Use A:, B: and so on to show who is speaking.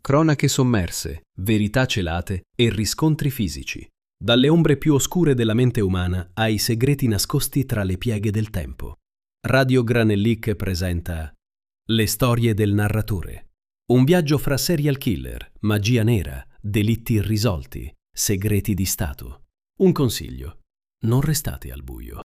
A: Cronache sommerse, verità celate e riscontri fisici. Dalle ombre più oscure della mente umana ai segreti nascosti tra le pieghe del tempo. Radio Granellic presenta Le storie del narratore. Un viaggio fra serial killer, magia nera, delitti irrisolti, segreti di Stato. Un consiglio: non restate al buio.